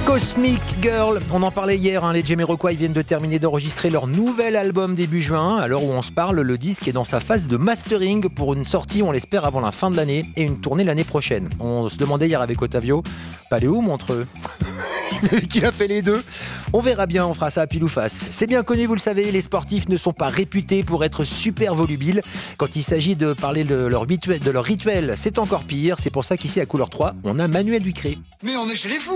Cosmic Girl, on en parlait hier, les Jamiroquai viennent de terminer d'enregistrer leur nouvel album début juin. À l'heure où on se parle, le disque est dans sa phase de mastering pour une sortie, on l'espère, avant la fin de l'année et une tournée l'année prochaine. On se demandait hier avec Otavio, pas les où Montreux qui a fait les deux. On verra bien, on fera ça à pile ou face. C'est bien connu, vous le savez, les sportifs ne sont pas réputés pour être super volubiles. Quand il s'agit de parler de leur rituel, c'est encore pire. C'est pour ça qu'ici à Couleur 3, on a Manuel Ducré. Mais on est chez les fous.